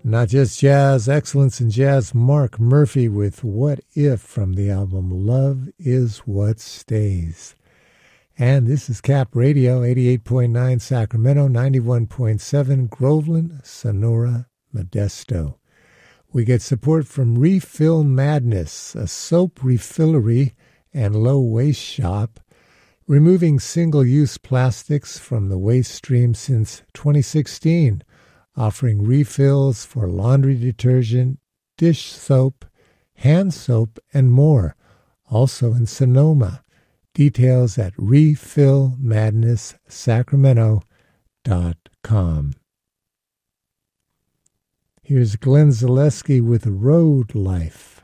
Not just jazz, excellence in jazz. Mark Murphy with What If from the album Love Is What Stays. And this is Cap Radio, 88.9 Sacramento, 91.7 Groveland, Sonora, Modesto. We get support from Refill Madness, a soap refillery and low-waste shop, removing single-use plastics from the waste stream since 2016, offering refills for laundry detergent, dish soap, hand soap, and more, also in Sonoma. Details at refillmadnesssacramento.com. Here's Glenn Zaleski with Road Life.